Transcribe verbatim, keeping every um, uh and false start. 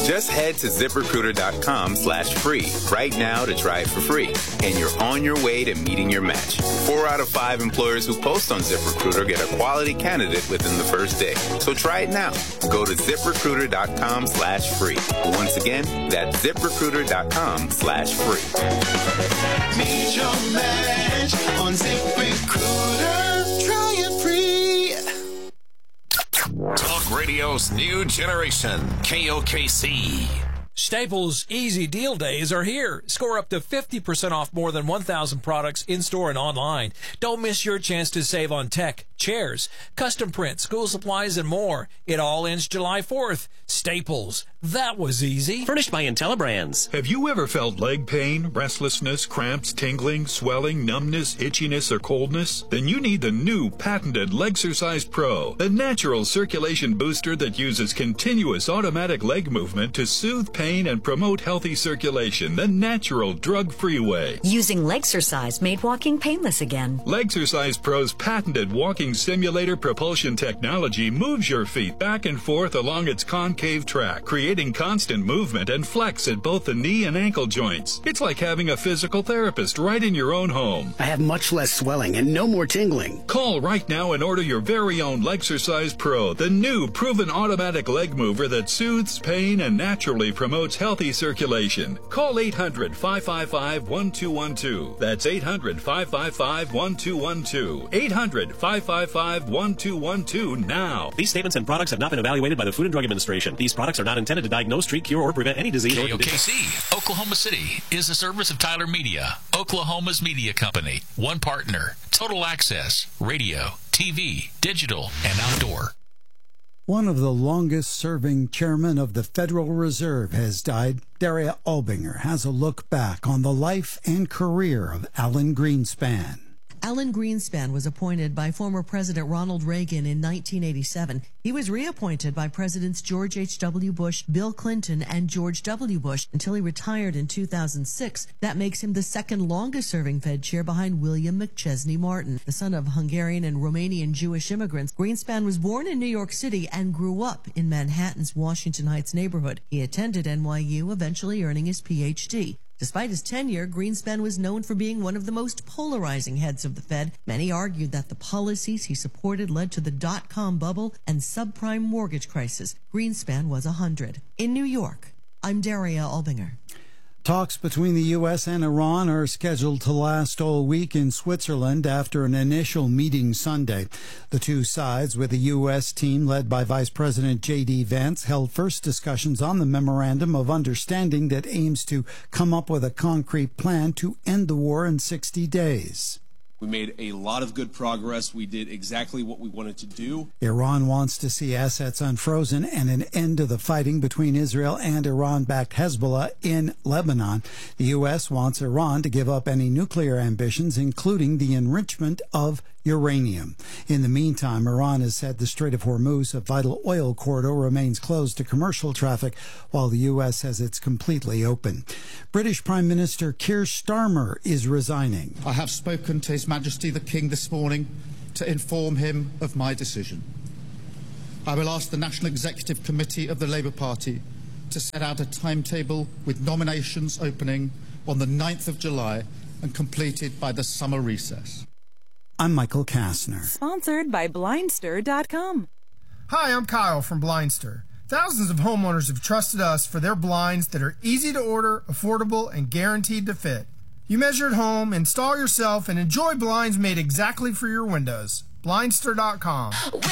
Just head to ZipRecruiter.com slash free right now to try it for free, and you're on your way to meeting your match. Four out of five employers who post on ZipRecruiter get a quality candidate within the first day. So try it now. Go to ZipRecruiter.com slash free. Once again, that's ZipRecruiter.com slash free. Meet your match on ZipRecruiter. Try it free. Talk Radio's new generation, K O K C. Staples Easy Deal Days are here. Score up to fifty percent off more than one thousand products in-store and online. Don't miss your chance to save on tech, chairs, custom print, school supplies, and more. It all ends July fourth. Staples. That was easy. Furnished by IntelliBrands. Have you ever felt leg pain, restlessness, cramps, tingling, swelling, numbness, itchiness, or coldness? Then you need the new patented Legsercise Pro, the natural circulation booster that uses continuous automatic leg movement to soothe pain and promote healthy circulation the natural, drug-free way. Using Legsercise made walking painless again. Legsercise Pro's patented walking simulator propulsion technology moves your feet back and forth along its concave track, creating constant movement and flex at both the knee and ankle joints. It's like having a physical therapist right in your own home. I have much less swelling and no more tingling. Call right now and order your very own Legsercise Pro, the new proven automatic leg mover that soothes pain and naturally promotes healthy circulation. Call eight hundred, five five five, one two one two. That's eight hundred, five five five, one two one two. eight hundred, five five five, one two one two now. These statements and products have not been evaluated by the Food and Drug Administration. These products are not intended to diagnose, treat, cure, or prevent any disease or K O K condition. C, Oklahoma City, is a service of Tyler Media, Oklahoma's media company. One partner, total access, radio, T V, digital, and outdoor. One of the longest-serving chairmen of the Federal Reserve has died. Daria Albinger has a look back on the life and career of Alan Greenspan. Alan Greenspan was appointed by former President Ronald Reagan in nineteen eighty-seven. He was reappointed by Presidents George H W. Bush, Bill Clinton, and George W. Bush until he retired in two thousand six. That makes him the second longest-serving Fed chair behind William McChesney Martin. The son of Hungarian and Romanian Jewish immigrants, Greenspan was born in New York City and grew up in Manhattan's Washington Heights neighborhood. He attended N Y U, eventually earning his P H D. Despite his tenure, Greenspan was known for being one of the most polarizing heads of the Fed. Many argued that the policies he supported led to the dot-com bubble and subprime mortgage crisis. Greenspan was one hundred. In New York, I'm Daria Albinger. Talks between the U S and Iran are scheduled to last all week in Switzerland after an initial meeting Sunday. The two sides, with a U S team led by Vice President J D Vance, held first discussions on the memorandum of understanding that aims to come up with a concrete plan to end the war in sixty days. We made a lot of good progress. We did exactly what we wanted to do. Iran wants to see assets unfrozen and an end to the fighting between Israel and Iran-backed Hezbollah in Lebanon. The U S wants Iran to give up any nuclear ambitions, including the enrichment of uranium. In the meantime, Iran has said the Strait of Hormuz, a vital oil corridor, remains closed to commercial traffic, while the U S says it's completely open. British Prime Minister Keir Starmer is resigning. I have spoken to His Majesty the King this morning to inform him of my decision. I will ask the National Executive Committee of the Labour Party to set out a timetable with nominations opening on the ninth of July and completed by the summer recess. I'm Michael Kastner. Sponsored by Blindster dot com. Hi, I'm Kyle from Blindster. Thousands of homeowners have trusted us for their blinds that are easy to order, affordable, and guaranteed to fit. You measure at home, install yourself, and enjoy blinds made exactly for your windows. Blindster dot com.